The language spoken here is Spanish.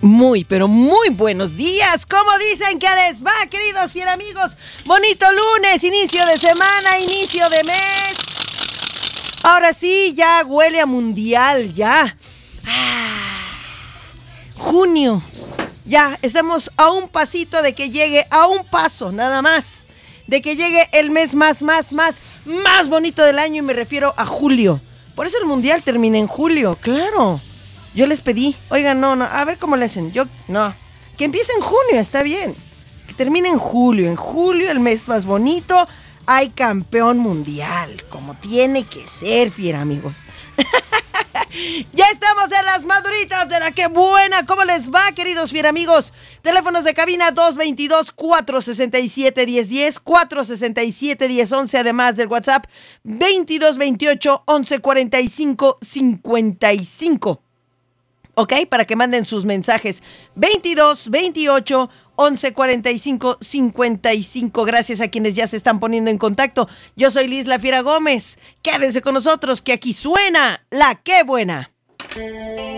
Muy, pero muy buenos días. ¿Cómo dicen que les va, queridos fieramigos? Bonito lunes, inicio de semana, inicio de mes. Ahora sí, ya huele a mundial, ya. Junio. Ya, estamos a un pasito de que llegue, a un paso, nada más, de que llegue el mes más bonito del año, y me refiero a julio. Por eso el mundial termina en julio, claro. Yo les pedí, oigan, no, a ver cómo le hacen. Que empiece en junio, está bien. Que termine en julio el mes más bonito, hay campeón mundial, como tiene que ser, fiera amigos. Ya estamos en las maduritas de la que buena. ¿Cómo les va, queridos fieramigos? Teléfonos de cabina 222-467-1010, 467-1011, además del WhatsApp 2228-1145-55. ¿Ok? Para que manden sus mensajes. 22-28-1145-55. Gracias a quienes ya se están poniendo en contacto. Yo soy Liz La Fiera Gómez. Quédense con nosotros, que aquí suena la que buena.